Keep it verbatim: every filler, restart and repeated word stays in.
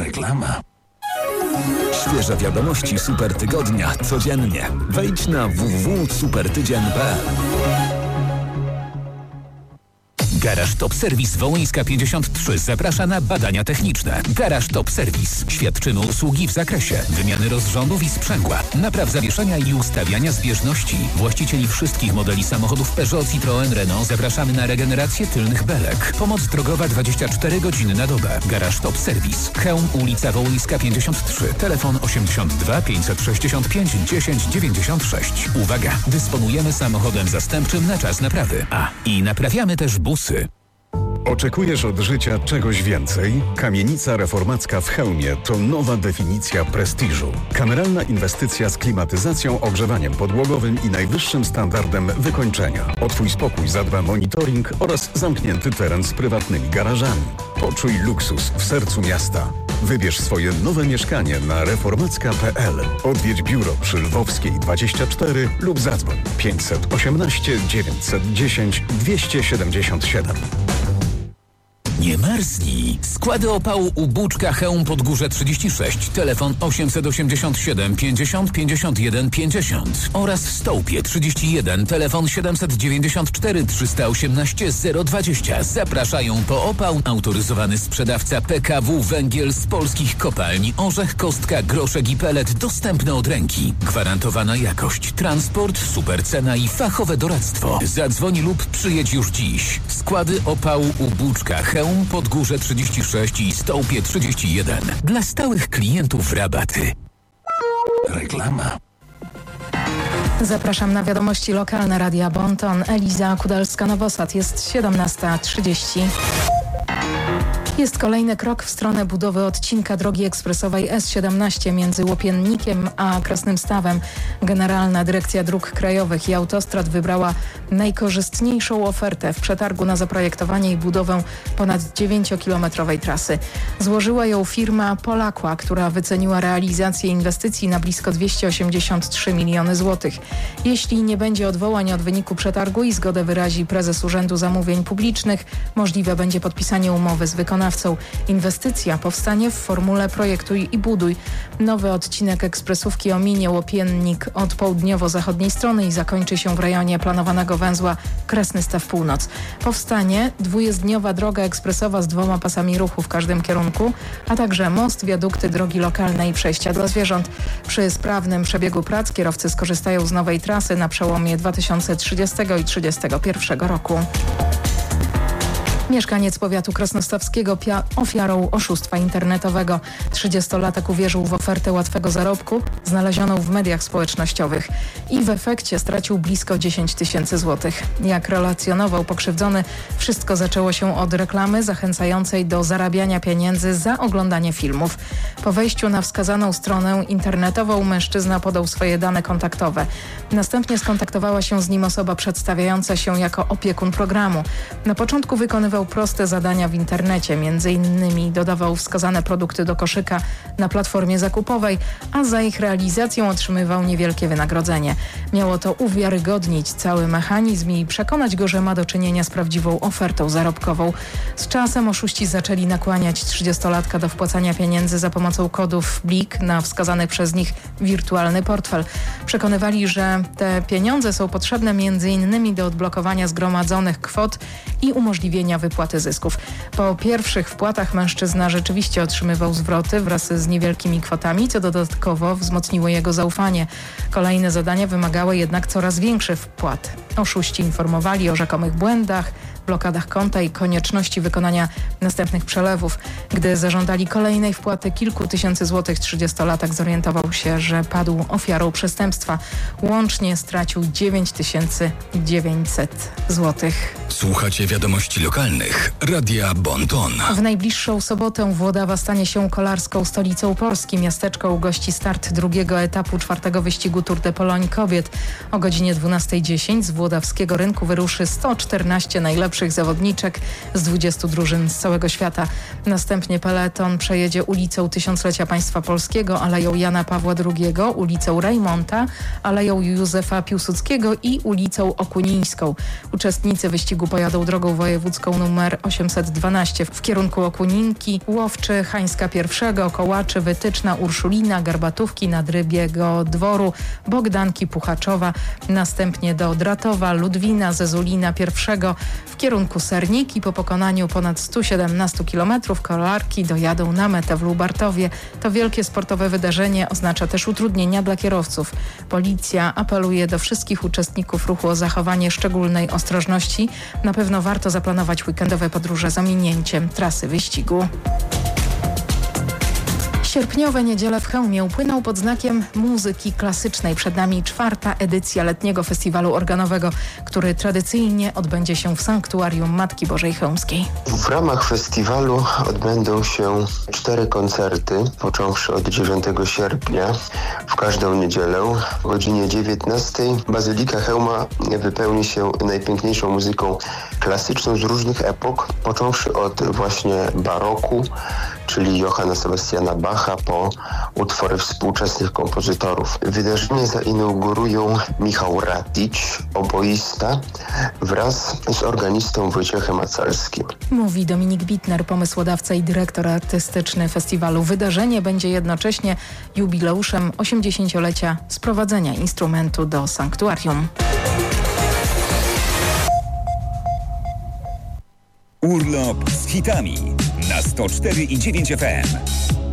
Reklama. Świeże wiadomości Super Tygodnia codziennie. Wejdź na w w w kropka supertydzień kropka p l. Garaż Top Service Wołyńska pięćdziesiąt trzy zaprasza na badania techniczne. Garaż Top Service. Świadczymy usługi w zakresie wymiany rozrządów i sprzęgła, napraw zawieszenia i ustawiania zbieżności. Właścicieli wszystkich modeli samochodów Peugeot, Citroën, Renault zapraszamy na regenerację tylnych belek. Pomoc drogowa dwadzieścia cztery godziny na dobę. Garaż Top Service. Chełm, ulica Wołyńska pięćdziesiąt trzy. Telefon osiemdziesiąt dwa pięćset sześćdziesiąt pięć dziesięć dziewięćdziesiąt sześć. Uwaga! Dysponujemy samochodem zastępczym na czas naprawy. A, i naprawiamy też busy. Oczekujesz od życia czegoś więcej? Kamienica reformacka w Chełmie to nowa definicja prestiżu. Kameralna inwestycja z klimatyzacją, ogrzewaniem podłogowym i najwyższym standardem wykończenia. O Twój spokój zadba monitoring oraz zamknięty teren z prywatnymi garażami. Poczuj luksus w sercu miasta. Wybierz swoje nowe mieszkanie na reformacka kropka p l. Odwiedź biuro przy Lwowskiej dwadzieścia cztery lub zadzwoń pięćset osiemnaście dziewięćset dziesięć dwieście siedemdziesiąt siedem. Nie marznij. Składy opału u Buczka Chełm Podgórze trzydzieści sześć. Telefon osiemset osiemdziesiąt siedem pięćdziesiąt pięćdziesiąt jeden pięćdziesiąt oraz Stołpie trzydzieści jeden. Telefon siedemset dziewięćdziesiąt cztery trzysta osiemnaście zero dwadzieścia. Zapraszają po opał autoryzowany sprzedawca P K W Węgiel z polskich kopalni Orzech, Kostka, Groszek i Pelet, dostępne od ręki. Gwarantowana jakość, transport, super cena i fachowe doradztwo. Zadzwoń lub przyjedź już dziś. Składy opału u Buczka Chełm Podgórze trzydzieści sześć i Stołpie trzydzieści jeden. Dla stałych klientów rabaty. Reklama. Zapraszam na wiadomości lokalne Radia Bonton. Eliza Kudalska-Nowosad. Jest siedemnasta trzydzieści. Jest kolejny krok w stronę budowy odcinka drogi ekspresowej S siedemnaście między Łopiennikiem a Krasnym Stawem. Generalna Dyrekcja Dróg Krajowych i Autostrad wybrała najkorzystniejszą ofertę w przetargu na zaprojektowanie i budowę ponad dziewięciokilometrowej trasy. Złożyła ją firma Polaqua, która wyceniła realizację inwestycji na blisko dwieście osiemdziesiąt trzy miliony złotych. Jeśli nie będzie odwołań od wyniku przetargu i zgodę wyrazi prezes Urzędu Zamówień Publicznych, możliwe będzie podpisanie umowy z wykonawcą. Inwestycja powstanie w formule projektuj i buduj. Nowy odcinek ekspresówki ominie Łopiennik od południowo-zachodniej strony i zakończy się w rejonie planowanego węzła Krasny Staw Północ. Powstanie dwujezdniowa droga ekspresowa z dwoma pasami ruchu w każdym kierunku, a także most, wiadukty, drogi lokalne i przejścia dla zwierząt. Przy sprawnym przebiegu prac kierowcy skorzystają z nowej trasy na przełomie dwa tysiące trzydziestego i dwa tysiące trzydziestego pierwszego roku. Mieszkaniec powiatu krasnostawskiego pia- ofiarą oszustwa internetowego. trzydziestolatek uwierzył w ofertę łatwego zarobku znalezioną w mediach społecznościowych i w efekcie stracił blisko dziesięć tysięcy złotych. Jak relacjonował pokrzywdzony, wszystko zaczęło się od reklamy zachęcającej do zarabiania pieniędzy za oglądanie filmów. Po wejściu na wskazaną stronę internetową mężczyzna podał swoje dane kontaktowe. Następnie skontaktowała się z nim osoba przedstawiająca się jako opiekun programu. Na początku wykonywał proste zadania w internecie, między innymi dodawał wskazane produkty do koszyka na platformie zakupowej, a za ich realizację otrzymywał niewielkie wynagrodzenie. Miało to uwiarygodnić cały mechanizm i przekonać go, że ma do czynienia z prawdziwą ofertą zarobkową. Z czasem oszuści zaczęli nakłaniać trzydziestolatka do wpłacania pieniędzy za pomocą kodów Blik na wskazany przez nich wirtualny portfel. Przekonywali, że te pieniądze są potrzebne między innymi do odblokowania zgromadzonych kwot i umożliwienia wypłaty zysków. Po pierwszych wpłatach mężczyzna rzeczywiście otrzymywał zwroty wraz z niewielkimi kwotami, co dodatkowo wzmocniło jego zaufanie. Kolejne zadania wymagały jednak coraz większych wpłat. Oszuści informowali o rzekomych błędach, blokadach konta i konieczności wykonania następnych przelewów. Gdy zażądali kolejnej wpłaty kilku tysięcy złotych, trzydziestolatek zorientował się, że padł ofiarą przestępstwa. Łącznie stracił dziewięć tysięcy dziewięćset złotych. Słuchacie wiadomości lokalnych Radia Bonton. W najbliższą sobotę Włodawa stanie się kolarską stolicą Polski. Miasteczko ugości start drugiego etapu czwartego wyścigu Tour de Pologne kobiet. O godzinie dwunasta dziesięć z włodawskiego rynku wyruszy sto czternaście najlepszych najlepszych zawodniczek z dwudziestu drużyn z całego świata. Następnie peleton przejedzie ulicą Tysiąclecia Państwa Polskiego, Aleją Jana Pawła drugiego, ulicą Rejmonta, Aleją Józefa Piłsudskiego i ulicą Okunińską. Uczestnicy wyścigu pojadą drogą wojewódzką numer osiemset dwanaście w kierunku Okuninki, Łowczy, Hańska pierwszego, Kołaczy, Wytyczna, Urszulina, Garbatówki, Nadrybiego Dworu, Bogdanki, Puchaczowa, następnie do Dratowa, Ludwina, Zezulina pierwszego w kierunku Serniki. Po pokonaniu ponad stu siedemnastu kilometrów kolarki dojadą na metę w Lubartowie. To wielkie sportowe wydarzenie oznacza też utrudnienia dla kierowców. Policja apeluje do wszystkich uczestników ruchu o zachowanie szczególnej ostrożności. Na pewno warto zaplanować weekendowe podróże z ominięciem trasy wyścigu. Sierpniowe niedziele w Chełmie upłyną pod znakiem muzyki klasycznej. Przed nami czwarta edycja letniego festiwalu organowego, który tradycyjnie odbędzie się w Sanktuarium Matki Bożej Chełmskiej. W ramach festiwalu odbędą się cztery koncerty, począwszy od dziewiątego sierpnia w każdą niedzielę. O godzinie dziewiętnastej Bazylika Chełma wypełni się najpiękniejszą muzyką klasyczną z różnych epok, począwszy od właśnie baroku, czyli Johanna Sebastiana Bacha, po utwory współczesnych kompozytorów. Wydarzenie zainaugurują Michał Raticz, oboista, wraz z organistą Wojciechem Macalskim. Mówi Dominik Bitner, pomysłodawca i dyrektor artystyczny festiwalu. Wydarzenie będzie jednocześnie jubileuszem osiemdziesięciolecia sprowadzenia instrumentu do sanktuarium. Urlop z hitami na sto cztery i dziewięć F M.